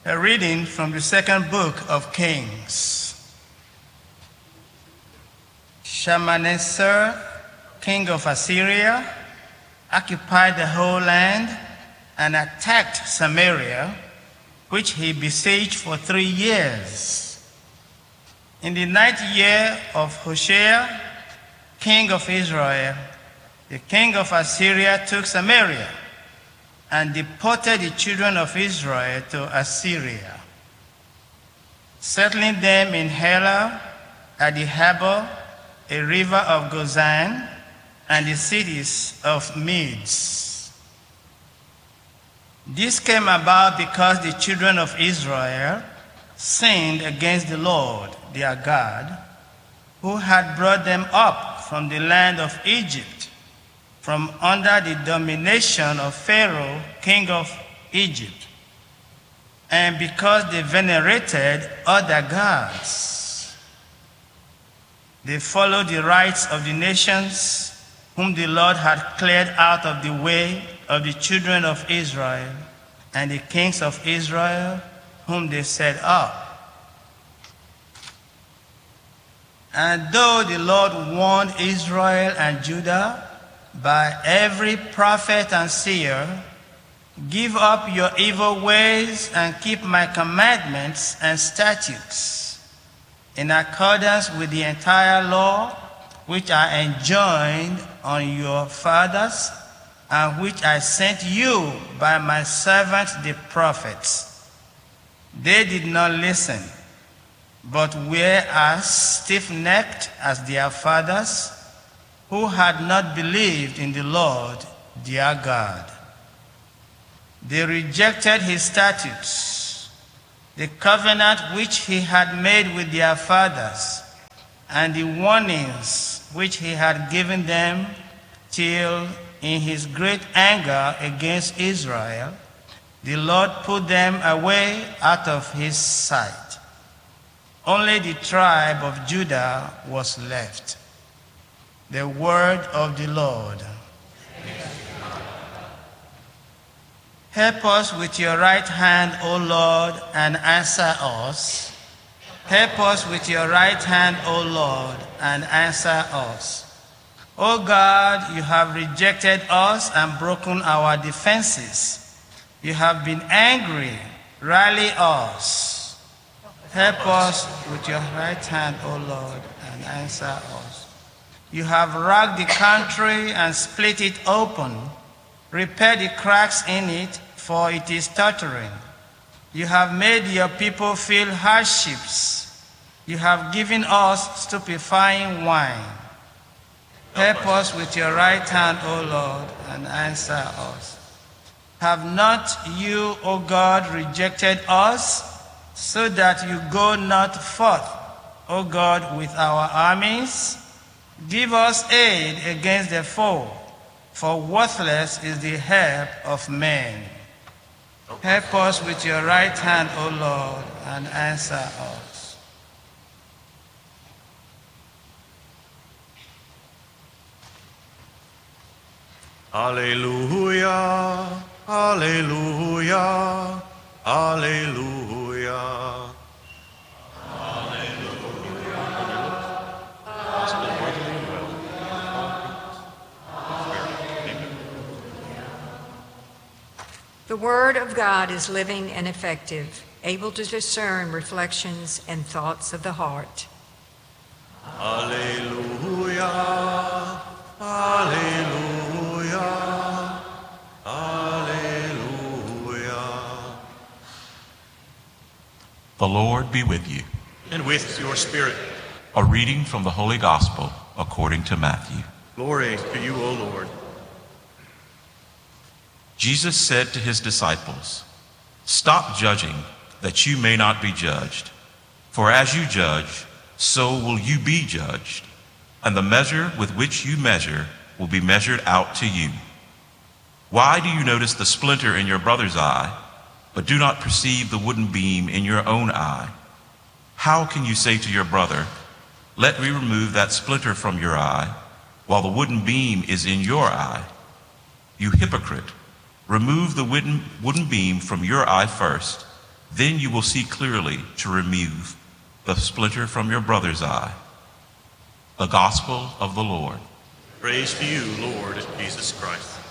A reading from the second book of Kings. Shalmaneser, king of Assyria, occupied the whole land and attacked Samaria, which he besieged for 3 years. In the 9th year of Hoshea, king of Israel, the king of Assyria took Samaria and deported the children of Israel to Assyria, settling them in Halah at the harbor, a river of Gozan, and the cities of Medes. This came about because the children of Israel sinned against the Lord their God, who had brought them up from the land of Egypt, from under the domination of Pharaoh, king of Egypt, and because they venerated other gods. They followed the rites of the nations whom the Lord had cleared out of the way of the children of Israel, and the kings of Israel whom they set up. And though the Lord warned Israel and Judah by every prophet and seer, give up your evil ways and keep my commandments and statutes, in accordance with the entire law which I enjoined on your fathers, and which I sent you by my servants the prophets. They did not listen, but were as stiff-necked as their fathers, who had not believed in the Lord their God. They rejected his statutes, the covenant which he had made with their fathers, and the warnings which he had given them, till in his great anger against Israel, the Lord put them away out of his sight. Only the tribe of Judah was left. The word of the Lord. Help us with your right hand, O Lord, and answer us. Help us with your right hand, O Lord, and answer us. O God, you have rejected us and broken our defenses. You have been angry. Rally us. Help us with your right hand, O Lord, and answer us. You have racked the country and split it open. Repair the cracks in it, for it is tottering. You have made your people feel hardships. You have given us stupefying wine. Help us with your right hand, O Lord, and answer us. Have not you, O God, rejected us, so that you go not forth, O God, with our armies? Give us aid against the foe, for worthless is the help of men. Help us with your right hand, O Lord, and answer us. Alleluia, alleluia, alleluia. The Word of God is living and effective, able to discern reflections and thoughts of the heart. Alleluia, alleluia, alleluia. The Lord be with you. And with your spirit. A reading from the Holy Gospel according to Matthew. Glory to you, O Lord. Jesus said to his disciples, "Stop judging, that you may not be judged. For as you judge, so will you be judged, and the measure with which you measure will be measured out to you. Why do you notice the splinter in your brother's eye, but do not perceive the wooden beam in your own eye? How can you say to your brother, 'Let me remove that splinter from your eye,' while the wooden beam is in your eye? You hypocrite! Remove the wooden beam from your eye first, Then you will see clearly to remove the splinter from your brother's eye. The Gospel of the Lord. Praise to you, Lord Jesus Christ.